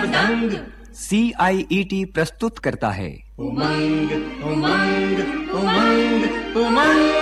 दंग। CIET प्रस्तुत करता है उमंग उमंग उमंग उमंग।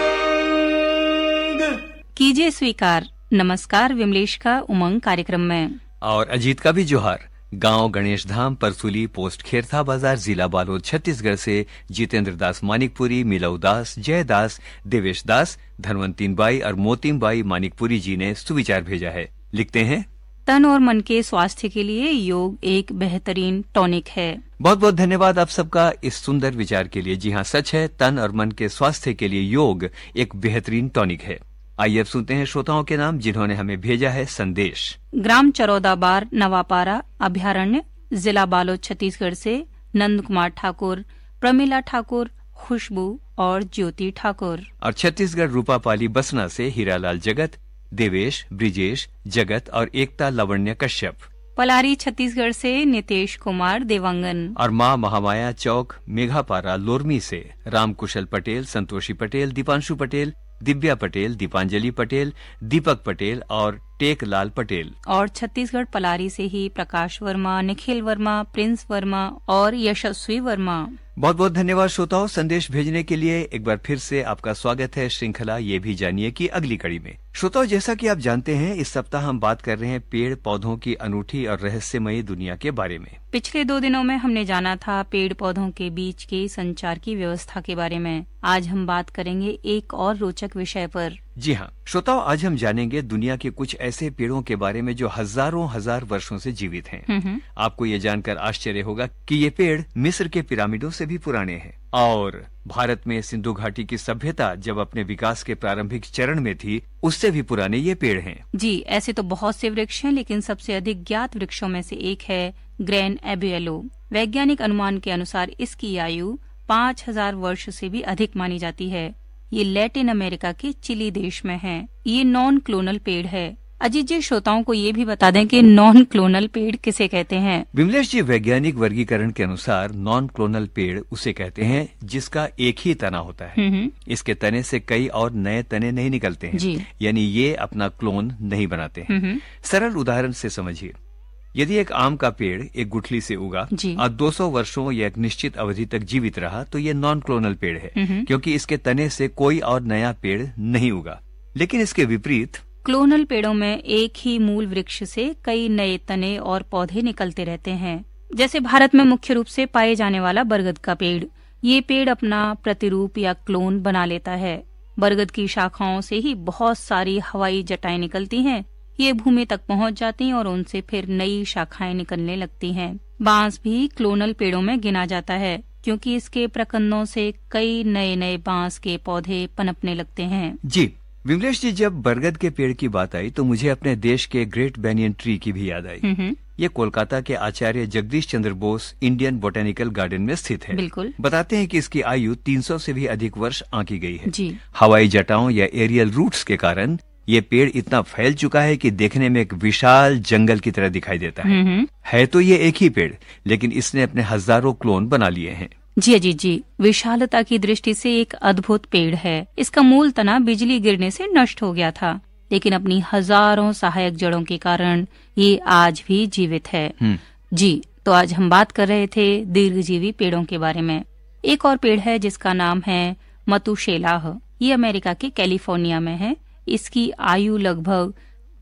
कीजिए स्वीकार। नमस्कार विमलेश का उमंग कार्यक्रम में। और अजीत का भी जोहार। गांव गणेश धाम, परसुली, पोस्ट खेरथा बाजार, जिला बालोद, छत्तीसगढ़ से जितेंद्र दास मानिकपुरी, मिलऊ दास, जय दास, देवेश दास, धनवंतीन बाई और मोतीम बाई मानिकपुरी जी ने सुविचार भेजा है। लिखते हैं, तन और मन के स्वास्थ्य के लिए योग एक बेहतरीन टॉनिक है। बहुत बहुत धन्यवाद आप सबका इस सुंदर विचार के लिए। जी हाँ, सच है, तन और मन के स्वास्थ्य के लिए योग एक बेहतरीन टॉनिक है। आइए अब सुनते हैं श्रोताओं के नाम जिन्होंने हमें भेजा है संदेश। ग्राम चरौदाबार, नवापारा अभ्यारण्य, जिला बालोद, छत्तीसगढ़ से नंद कुमार ठाकुर, प्रमिला ठाकुर, खुशबू और ज्योति ठाकुर। और छत्तीसगढ़ रूपापाली बसना से हीरालाल जगत, देवेश, ब्रिजेश, जगत और एकता लवण्य कश्यप। पलारी छत्तीसगढ़ से नितेश कुमार देवांगन। और माँ महामाया चौक, मेघापारा, लोरमी से रामकुशल पटेल, संतोषी पटेल, दीपांशु पटेल, दिव्या पटेल, दीपांजलि पटेल, दीपक पटेल और टेकलाल पटेल। और छत्तीसगढ़ पलारी से ही प्रकाश वर्मा, निखिल वर्मा, प्रिंस वर्मा और यशस्वी वर्मा। बहुत बहुत धन्यवाद श्रोताओं संदेश भेजने के लिए। एक बार फिर से आपका स्वागत है श्रृंखला ये भी जानिए की अगली कड़ी में। श्रोताओं, जैसा कि आप जानते हैं, इस सप्ताह हम बात कर रहे हैं पेड़ पौधों की अनूठी और रहस्यमयी दुनिया के बारे में। पिछले 2 दिनों में हमने जाना था पेड़ पौधों के बीच के संचार की व्यवस्था के बारे में। आज हम बात करेंगे एक और रोचक विषय पर। जी हाँ श्रोताओं, आज हम जानेंगे दुनिया के कुछ ऐसे पेड़ों के बारे में जो हजारों हजार वर्षों से जीवित हैं। आपको ये जानकर आश्चर्य होगा कि ये पेड़ मिस्र के पिरामिडों से भी पुराने हैं और भारत में सिंधु घाटी की सभ्यता जब अपने विकास के प्रारंभिक चरण में थी, उससे भी पुराने ये पेड़ हैं। जी, ऐसे तो बहुत से वृक्ष हैं, लेकिन सबसे अधिक ज्ञात वृक्षों में से एक है ग्रैन एबुएलो। वैज्ञानिक अनुमान के अनुसार इसकी आयु 5000 वर्ष से भी अधिक मानी जाती है। ये लैटिन अमेरिका के चिली देश में है। ये नॉन क्लोनल पेड़ है। अजीत जी, श्रोताओं को ये भी बता दें कि नॉन क्लोनल पेड़ किसे कहते हैं। विमलेश जी, वैज्ञानिक वर्गीकरण के अनुसार नॉन क्लोनल पेड़ उसे कहते हैं जिसका एक ही तना होता है। इसके तने से कई और नए तने नहीं निकलते हैं, यानी ये अपना क्लोन नहीं बनाते हैं। सरल उदाहरण से समझिए, यदि एक आम का पेड़ एक गुठली से उगा और 200 वर्षों या एक निश्चित अवधि तक जीवित रहा, तो ये नॉन क्लोनल पेड़ है, क्योंकि इसके तने से कोई और नया पेड़ नहीं उगा। लेकिन इसके विपरीत क्लोनल पेड़ों में एक ही मूल वृक्ष से कई नए तने और पौधे निकलते रहते हैं। जैसे भारत में मुख्य रूप से पाए जाने वाला बरगद का पेड़। ये पेड़ अपना प्रतिरूप या क्लोन बना लेता है। बरगद की शाखाओं से ही बहुत सारी हवाई जटाएं निकलती हैं। ये भूमि तक पहुंच जाती हैं और उनसे फिर नई शाखाएं निकलने लगती हैं। बांस भी क्लोनल पेड़ों में गिना जाता है, क्योंकि इसके प्रकंदों से कई नए नए बांस के पौधे पनपने लगते हैं। जी विमलेश जी, जब बरगद के पेड़ की बात आई तो मुझे अपने देश के ग्रेट बैनियन ट्री की भी याद आई। ये कोलकाता के आचार्य Jagdish Chandra Bose Indian botanical garden में स्थित है। बिल्कुल। बताते हैं कि इसकी आयु 300 से भी अधिक वर्ष आंकी गई है। जी। हवाई जटाओं या एरियल रूट्स के कारण ये पेड़ इतना फैल चुका है कि देखने में एक विशाल जंगल की तरह दिखाई देता है तो ये एक ही पेड़, लेकिन इसने अपने हजारों क्लोन बना लिए हैं। जी अजीत जी, विशालता की दृष्टि से एक अद्भुत पेड़ है। इसका मूल तना बिजली गिरने से नष्ट हो गया था, लेकिन अपनी हजारों सहायक जड़ों के कारण ये आज भी जीवित है। जी, तो आज हम बात कर रहे थे दीर्घजीवी पेड़ों के बारे में। एक और पेड़ है जिसका नाम है मतुशेलाह। ये अमेरिका के कैलिफोर्निया में है। इसकी आयु लगभग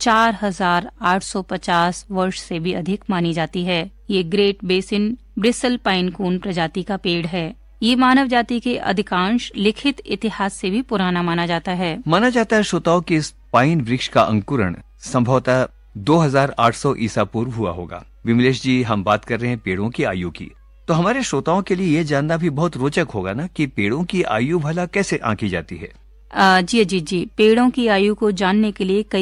4850 वर्ष से भी अधिक मानी जाती है। ये ग्रेट बेसिन ब्रिसल पाइन कून प्रजाति का पेड़ है। ये मानव जाति के अधिकांश लिखित इतिहास से भी पुराना माना जाता है। माना जाता है श्रोताओं कि इस पाइन वृक्ष का अंकुरण संभवतः 2800 ईसा पूर्व हुआ होगा। विमलेश जी, हम बात कर रहे हैं पेड़ों की आयु की, तो हमारे श्रोताओं के लिए ये जानना भी बहुत रोचक होगा ना कि पेड़ों की आयु भला कैसे आंकी जाती है। जी, पेड़ों की आयु को जानने के लिए कई